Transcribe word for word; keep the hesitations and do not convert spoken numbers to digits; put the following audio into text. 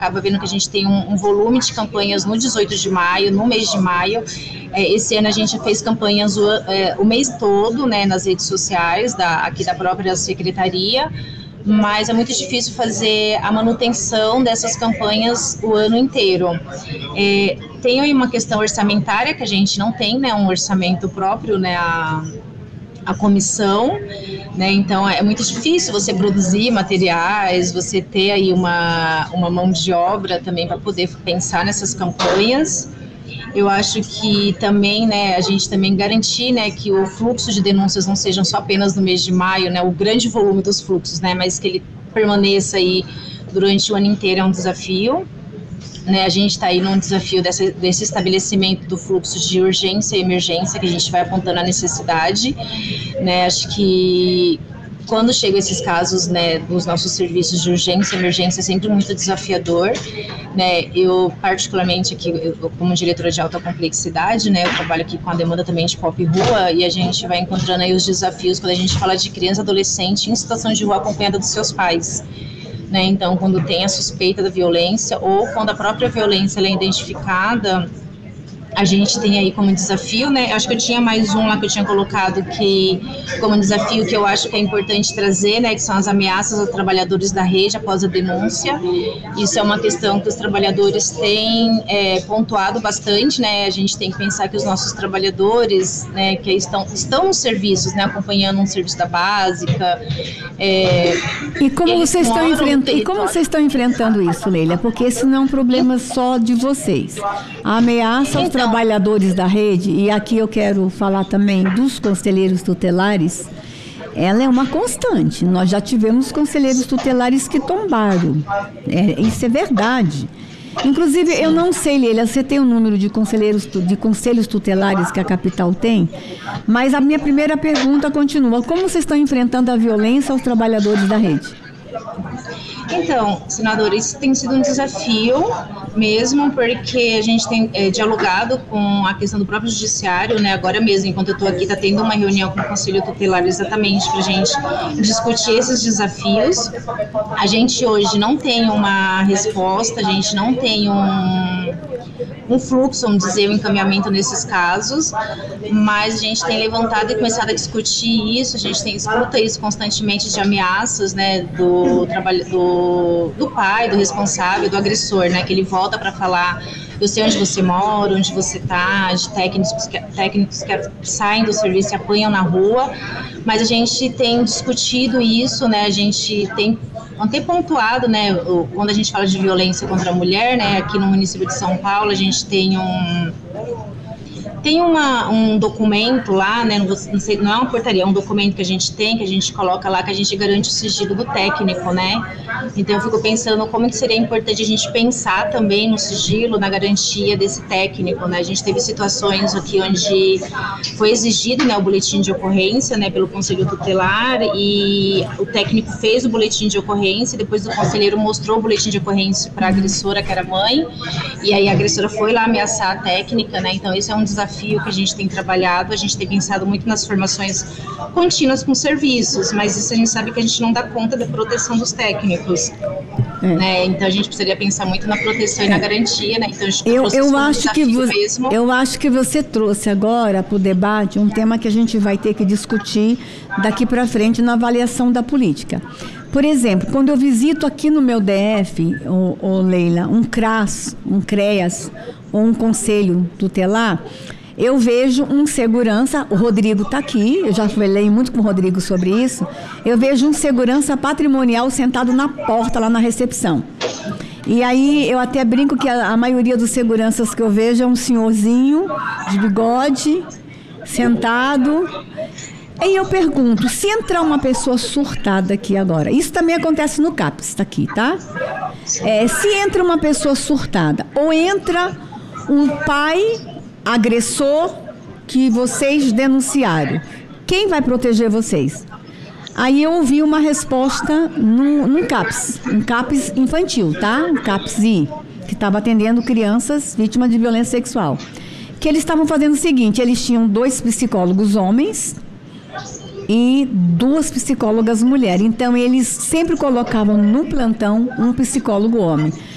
acaba vendo que a gente tem um, um volume de campanhas no dezoito de maio, no mês de maio. É, esse ano a gente fez campanhas o, é, o mês todo, né, nas redes sociais, da, aqui da própria secretaria, mas é muito difícil fazer a manutenção dessas campanhas o ano inteiro. É, tem aí uma questão orçamentária, que a gente não tem, né, um orçamento próprio, né, a, a comissão, né, então é muito difícil você produzir materiais, você ter aí uma, uma mão de obra também para poder pensar nessas campanhas. Eu acho que também, né, a gente também garantir, né, que o fluxo de denúncias não sejam só apenas no mês de maio, né, o grande volume dos fluxos, né, mas que ele permaneça aí durante o ano inteiro é um desafio, né, a gente está aí num desafio desse, desse estabelecimento do fluxo de urgência e emergência, que a gente vai apontando a necessidade, né, acho que quando chegam esses casos, né, dos nossos serviços de urgência e emergência, é sempre muito desafiador, né, eu particularmente aqui, eu, como diretora de alta complexidade, né, eu trabalho aqui com a demanda também de pop rua, e a gente vai encontrando aí os desafios quando a gente fala de criança e adolescente em situação de rua acompanhada dos seus pais, né, então quando tem a suspeita da violência, ou quando a própria violência ela é identificada, a gente tem aí como desafio, né, acho que eu tinha mais um lá que eu tinha colocado que, como desafio que eu acho que é importante trazer, né, que são as ameaças aos trabalhadores da rede após a denúncia. Isso é uma questão que os trabalhadores têm é, pontuado bastante, né, a gente tem que pensar que os nossos trabalhadores, né, que estão, estão nos serviços, né, acompanhando um serviço da básica. É, e, como vocês estão enfrent... e como vocês estão enfrentando isso, Leila? Porque esse não é um problema só de vocês. A ameaça aos então, trabalhadores da rede, e aqui eu quero falar também dos conselheiros tutelares, ela é uma constante. Nós já tivemos conselheiros tutelares que tombaram. É, isso é verdade. Inclusive, eu não sei, Leila, você tem o número de conselheiros, de conselhos tutelares que a capital tem, mas a minha primeira pergunta continua. Como vocês estão enfrentando a violência aos trabalhadores da rede? Então, senadora, isso tem sido um desafio mesmo, porque a gente tem é, dialogado com a questão do próprio judiciário, né, agora mesmo, enquanto eu estou aqui, está tendo uma reunião com o Conselho Tutelar exatamente para a gente discutir esses desafios. A gente hoje não tem uma resposta, a gente não tem um, um fluxo, vamos dizer, um encaminhamento nesses casos, mas a gente tem levantado e começado a discutir isso, a gente tem escuta isso constantemente de ameaças, né, do trabalho do, do pai, do responsável, do agressor, né, que ele volta para falar, eu sei onde você mora, onde você está, de técnicos que, técnicos que saem do serviço e apanham na rua, mas a gente tem discutido isso, né, a gente tem tem pontuado, né, quando a gente fala de violência contra a mulher, né, aqui no município de São Paulo, a gente tem um tem uma, um documento lá, né, não, sei, não é uma portaria, é um documento que a gente tem, que a gente coloca lá, que a gente garante o sigilo do técnico, né, então eu fico pensando como que seria importante a gente pensar também no sigilo, na garantia desse técnico, né, a gente teve situações aqui onde foi exigido, né, o boletim de ocorrência, né, pelo Conselho Tutelar, e o técnico fez o boletim de ocorrência, depois o conselheiro mostrou o boletim de ocorrência para a agressora, que era a mãe, e aí a agressora foi lá ameaçar a técnica, né, então esse é um desafio que a gente tem trabalhado, a gente tem pensado muito nas formações contínuas com serviços, mas isso a gente sabe que a gente não dá conta da proteção dos técnicos, é. né? Então a gente precisaria pensar muito na proteção é. e na garantia, né? Então, eu, eu, acho que vo- eu acho que você trouxe agora para o debate um tema que a gente vai ter que discutir daqui para frente na avaliação da política. Por exemplo, quando eu visito aqui no meu D F, ô, ô Leila, um CRAS, um CREAS ou um conselho tutelar, eu vejo um segurança, o Rodrigo está aqui, eu já falei muito com o Rodrigo sobre isso, eu vejo um segurança patrimonial sentado na porta, lá na recepção. E aí eu até brinco que a, a maioria dos seguranças que eu vejo é um senhorzinho de bigode, sentado. Aí eu pergunto, se entrar uma pessoa surtada aqui agora, isso também acontece no CAPS, está aqui, tá? É, se entra uma pessoa surtada, ou entra um pai agressor que vocês denunciaram, quem vai proteger vocês? Aí eu ouvi uma resposta num, num CAPS, um CAPS infantil, tá? Um CAPS-I, que estava atendendo crianças vítimas de violência sexual. Que eles estavam fazendo o seguinte, eles tinham dois psicólogos homens e duas psicólogas mulheres. Então, eles sempre colocavam no plantão um psicólogo homem.